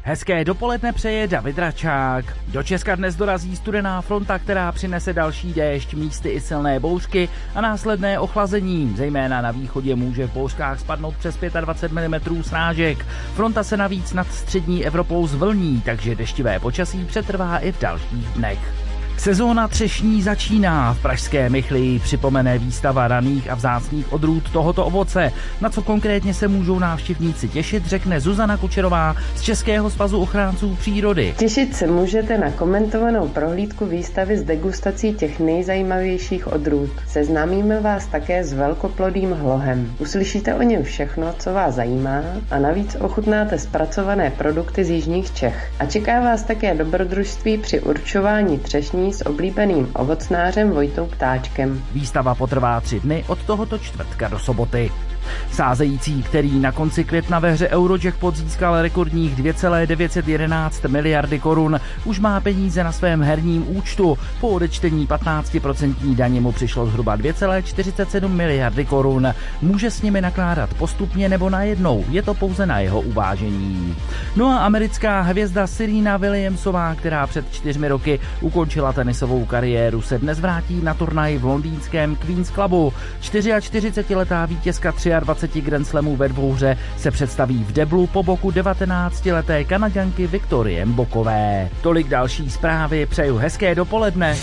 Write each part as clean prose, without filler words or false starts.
Hezké dopoledne přeje David Račák. Do Česka dnes dorazí studená fronta, která přinese další déšť, místy i silné bouřky a následné ochlazení. Zejména na východě může v bouřkách spadnout přes 25 mm srážek. Fronta se navíc nad střední Evropou zvlní, takže deštivé počasí přetrvá i v dalších dnech. Sezóna třešní začíná. V pražské Michlii připomene výstava raných a vzácných odrůd tohoto ovoce. Na co konkrétně se můžou návštěvníci těšit, řekne Zuzana Kučerová z Českého svazu ochránců přírody. Těšit se můžete na komentovanou prohlídku výstavy s degustací těch nejzajímavějších odrůd. Seznámíme vás také s velkoplodým hlohem. Uslyšíte o něm všechno, co vás zajímá, a navíc ochutnáte zpracované produkty z jižních Čech. A čeká vás také dobrodružství při určování třešní s oblíbeným ovocnářem Vojtou Ptáčkem. Výstava potrvá 3 dny od tohoto čtvrtka do soboty. Sázející, který na konci května ve hře Eurojackpot získal rekordních 2,911 miliardy korun, už má peníze na svém herním účtu. Po odečtení 15% daně mu přišlo zhruba 2,47 miliardy korun. Může s nimi nakládat postupně nebo najednou, je to pouze na jeho uvážení. No a americká hvězda Serena Williamsová, která před 4 roky ukončila tenisovou kariéru, se dnes vrátí na turnaj v londýnském Queen's Clubu. 44letá vítězka 23 Grand Slamů ve dvouhře se představí v deblu po boku 19leté Kanaďanky Viktorie Mbokové. Tolik další zprávy, přeju hezké dopoledne.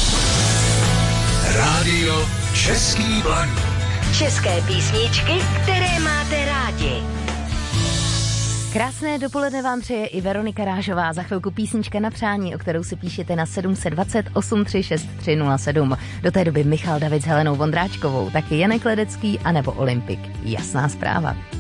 Rádio Český Blaník. České písničky, které máte rádi. Krásné dopoledne vám přeje i Veronika Rážová. Za chvilku písnička na přání, o kterou si píšete na 720 836 307. Do té doby Michal David s Helenou Vondráčkovou, taky Janek Ledecký anebo Olympik. Jasná zpráva.